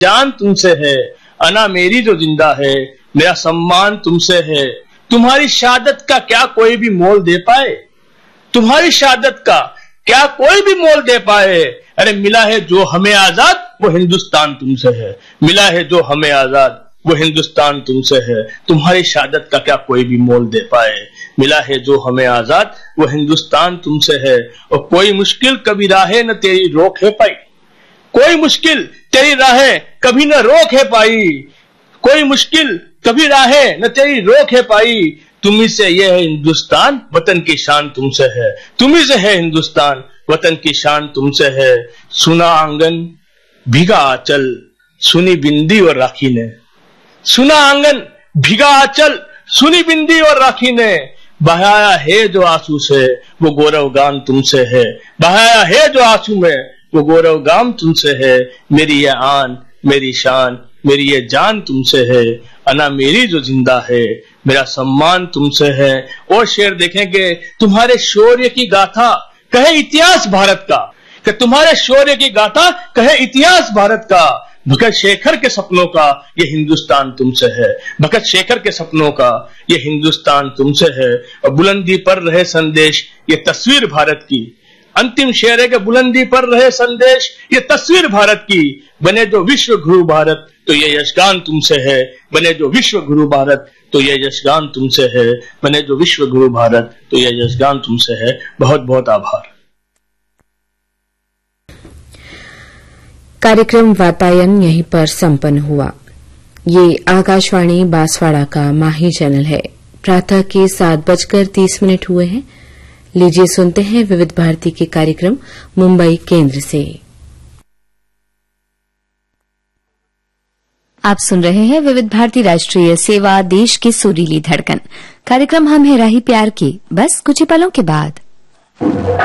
जान तुमसे है, अना मेरी जो जिंदा है, मेरा सम्मान तुमसे है। तुम्हारी शहादत का क्या कोई भी मोल दे पाए? तुम्हारी शहादत का क्या कोई भी मोल दे पाए? अरे मिला है जो हमें आजाद, वो हिंदुस्तान तुमसे है। मिला है जो हमें आजाद, वो हिंदुस्तान तुमसे है। तुम्हारी शहादत का क्या कोई भी मोल दे पाए? मिला है जो हमें आजाद, वो हिंदुस्तान तुमसे है। और कोई मुश्किल कभी राहें न तेरी रोक है पाई, कोई मुश्किल तेरी राहें कभी न रोक है पाई, कोई मुश्किल कभी राहें न तेरी रोक है पाई। तुम्ही से ये है हिंदुस्तान, वतन की शान तुमसे है। तुम्ही से है हिंदुस्तान, वतन की शान तुमसे है। सुना आंगन भीगा आंचल, सुनी बिंदी और राखी ने। सुना आंगन भीगा आंचल, सुनी बिंदी और राखी ने। बहाया है जो आंसू से, वो गौरव गान तुमसे है। बहाया है जो आंसू में, वो गौरव गान तुमसे है। मेरी ये आन, मेरी शान, मेरी ये जान तुमसे है। अना मेरी जो जिंदा है, मेरा सम्मान तुमसे है। और शेर देखेंगे, तुम्हारे शौर्य की गाथा कहे इतिहास भारत का, कि तुम्हारे शौर्य की गाथा कहे इतिहास भारत का। भगत शेखर के सपनों का ये हिंदुस्तान तुमसे है। भगत शेखर के सपनों का ये हिंदुस्तान तुमसे है। और बुलंदी पर रहे संदेश, ये तस्वीर भारत की। अंतिम शेर है कि बुलंदी पर रहे संदेश, ये तस्वीर भारत की। बने जो विश्व गुरु भारत, तो ये यशगान तुमसे है। बने जो विश्व गुरु भारत, तो ये यशगान तुमसे है। बने जो विश्व गुरु भारत, तो ये यशगान तुमसे है। बहुत बहुत आभार। कार्यक्रम वातायन यहीं पर संपन्न हुआ। ये आकाशवाणी बांसवाड़ा का माही चैनल है। प्रातः के 7:30 हुए हैं। लीजिए सुनते हैं विविध भारती के कार्यक्रम मुंबई केंद्र से। आप सुन रहे हैं विविध भारती राष्ट्रीय सेवा, देश की सुरीली धड़कन। कार्यक्रम हम है राही प्यार की, बस कुछ ही पलों के बाद।